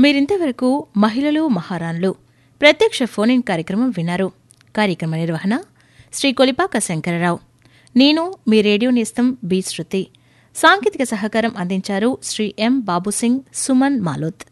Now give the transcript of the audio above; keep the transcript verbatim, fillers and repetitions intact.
మీరింతవరకు మహిళలు మహారాణులు ప్రత్యక్ష ఫోన్ ఇన్ కార్యక్రమం విన్నారు. కార్యక్రమ నిర్వహణ శ్రీ కొలిపాక శంకరరావు. నేను మీ రేడియో నేస్తం బి శృతి. సాంకేతిక సహకారం అందించారు శ్రీ ఎం బాబుసింగ్, సుమన్ మాలోత్.